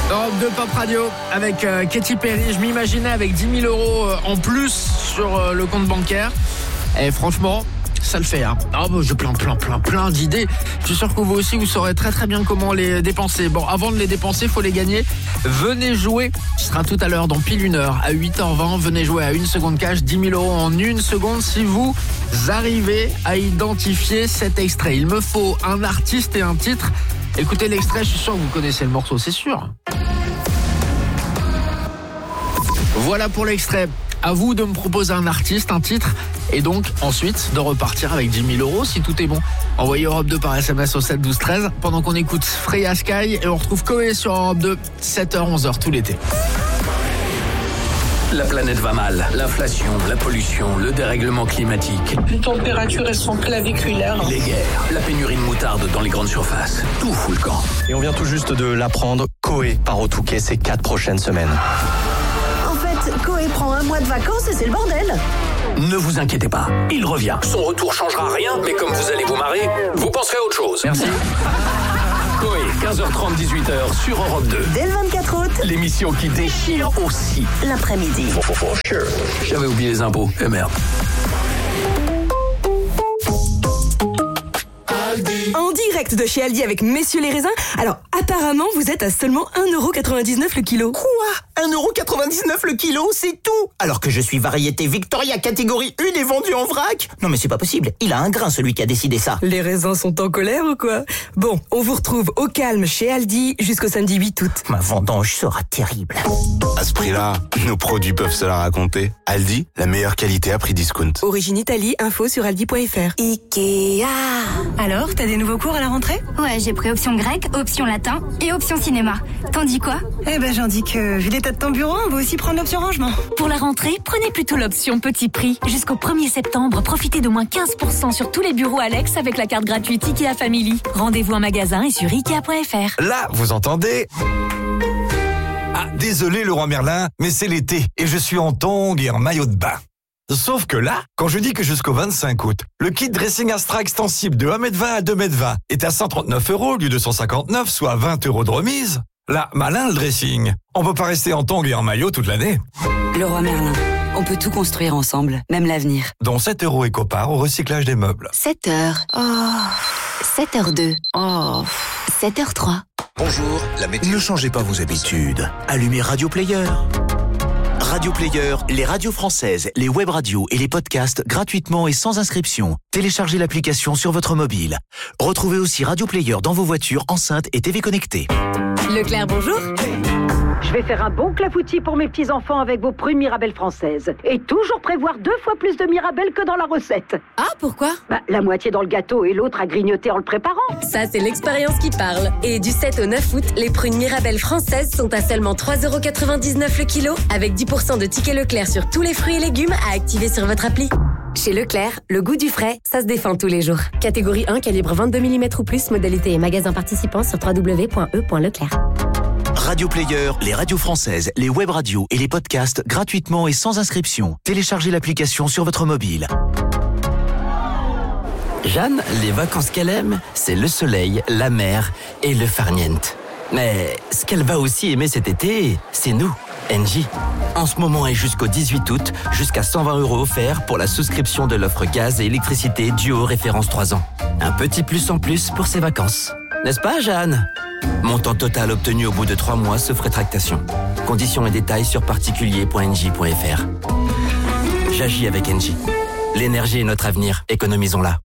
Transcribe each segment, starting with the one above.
Europe 2 Pop Radio avec Katy Perry. Je m'imaginais avec 10 000 € en plus sur le compte bancaire. Et franchement, ça le fait. J'ai plein d'idées. Je suis sûr que vous aussi, vous saurez très très bien comment les dépenser. Bon, avant de les dépenser, il faut les gagner. Venez jouer. Ce sera tout à l'heure dans pile 1 heure à 8h20. Venez jouer à 1 seconde cash, 10 000 € en 1 seconde si vous arrivez à identifier cet extrait. Il me faut un artiste et un titre. Écoutez l'extrait, je suis sûr que vous connaissez le morceau, c'est sûr. Voilà pour l'extrait. À vous de me proposer un artiste, un titre, et donc ensuite de repartir avec 10 000 € si tout est bon. Envoyez Europe 2 par SMS au 7 12 13 pendant qu'on écoute Freya Sky et on retrouve Koé sur Europe 2, 7h, 11h tout l'été. La planète va mal. L'inflation, la pollution, le dérèglement climatique. Les températures, elles sont claviculaires. Les guerres, la pénurie de moutarde dans les grandes surfaces. Tout fout le camp. Et on vient tout juste de l'apprendre, Koé part au Touquet ces 4 prochaines semaines. En fait, Koé prend un mois de vacances et c'est le bordel. Ne vous inquiétez pas, il revient. Son retour changera rien, mais comme vous allez vous marrer, vous penserez à autre chose. Merci. Koé, 15h30, 18h sur Europe 2. Dès le 24 août, L'émission qui déchire aussi. l'après-midi. J'avais oublié les impôts. Merde. En direct de chez Aldi avec Messieurs les raisins. Alors, apparemment, vous êtes à seulement 1,99€ le kilo. Quoi ? 1,99€ le kilo, c'est tout. Alors que je suis variété Victoria catégorie 1 et vendu en vrac. Non mais c'est pas possible, il a un grain celui qui a décidé ça. Les raisins sont en colère ou quoi ? Bon, on vous retrouve au calme chez Aldi jusqu'au samedi 8 août. Ma vendange sera terrible. À ce prix-là, nos produits peuvent se la raconter. Aldi, la meilleure qualité à prix discount. Origine Italie, info sur aldi.fr. Ikea. Alors, t'as des nouveaux cours à la rentrée ? Ouais, j'ai pris option grec, option latin et option cinéma. T'en dis quoi ? Eh ben, j'en dis que, vu l'état de ton bureau, on va aussi prendre l'option rangement. Pour la rentrée, prenez plutôt l'option petit prix. Jusqu'au 1er septembre, profitez d'au moins 15% sur tous les bureaux Alex avec la carte gratuite Ikea Family. Rendez-vous en magasin et sur Ikea.fr. Là, vous entendez ? Ah, désolé Leroy Merlin, mais c'est l'été et je suis en tongs et en maillot de bain. Sauf que là, quand je dis que jusqu'au 25 août, le kit dressing Astra extensible de 1m20 à 2m20 est à 139€ au lieu de 159, soit 20€ de remise, là, malin le dressing. On peut pas rester en tongs et en maillot toute l'année. Leroy Merlin, on peut tout construire ensemble, même l'avenir. Dont 7€ éco-part au recyclage des meubles. 7h. Oh. 7h02. Oh. 7h03. Bonjour, la météo. Ne changez pas vos habitudes. Allumez Radio Player. Radio Player, les radios françaises, les web radios et les podcasts gratuitement et sans inscription. Téléchargez l'application sur votre mobile. Retrouvez aussi Radio Player dans vos voitures, enceintes et TV connectées. Leclerc, bonjour. Je vais faire un bon clafoutis pour mes petits-enfants avec vos prunes Mirabelle françaises. Et toujours prévoir 2 fois plus de Mirabelle que dans la recette. Ah, pourquoi ? La moitié dans le gâteau et l'autre à grignoter en le préparant. Ça, c'est l'expérience qui parle. Et du 7 au 9 août, les prunes Mirabelle françaises sont à seulement 3,99€ le kilo, avec 10% de tickets Leclerc sur tous les fruits et légumes à activer sur votre appli. Chez Leclerc, le goût du frais, ça se défend tous les jours. Catégorie 1, calibre 22 mm ou plus, modalité et magasin participant sur www.e.leclerc. Radio Player, les radios françaises, les web radios et les podcasts gratuitement et sans inscription. Téléchargez l'application sur votre mobile. Jeanne, les vacances qu'elle aime, c'est le soleil, la mer et le farniente. Mais ce qu'elle va aussi aimer cet été, c'est nous, Engie. En ce moment et jusqu'au 18 août, jusqu'à 120€ offerts pour la souscription de l'offre gaz et électricité Duo référence 3 ans. Un petit plus en plus pour ses vacances. N'est-ce pas, Jeanne ? Montant total obtenu au bout de 3 mois sauf rétractation. Conditions et détails sur particulier.engie.fr. J'agis avec Engie. L'énergie est notre avenir, économisons-la.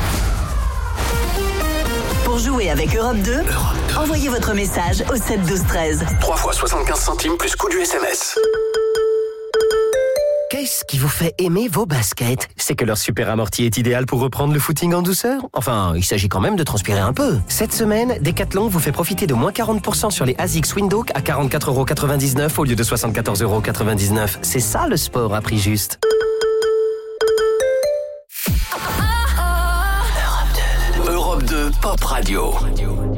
Pour jouer avec Europe 2, envoyez votre message au 7 12 13. 3 fois 75 centimes plus coût du SMS. Qu'est-ce qui vous fait aimer vos baskets ? C'est que leur super amorti est idéal pour reprendre le footing en douceur ? Enfin, il s'agit quand même de transpirer un peu. Cette semaine, Decathlon vous fait profiter de moins 40% sur les ASICS Windhoek à 44,99€ au lieu de 74,99€. C'est ça le sport à prix juste. Europe 2 Pop Radio.